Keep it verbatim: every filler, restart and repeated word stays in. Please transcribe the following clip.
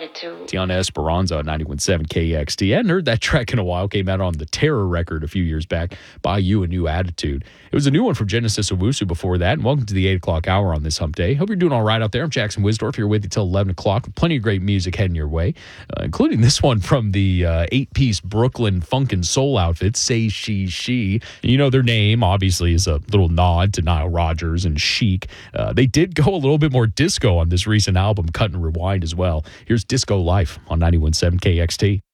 attitude. Tiana Esperanza at ninety-one point seven K X T. I hadn't heard that track in a while. Came out on the Terror record a few years back. By You, A New Attitude. It was a new one from Genesis Owusu before that. And welcome to the eight o'clock hour on this hump day. Hope you're doing all right out there. I'm Jackson Wisdorf here with you till eleven o'clock. With plenty of great music heading your way, uh, including this one from the uh, eight-piece Brooklyn funk and soul outfit, Say She She. And you know their name, obviously, is a little nod to Nile Rodgers and Chic. Uh, they did go a little bit more disco on this recent album, Cut and Rewind, as well. Here's Disco Life on ninety-one point seven K X T.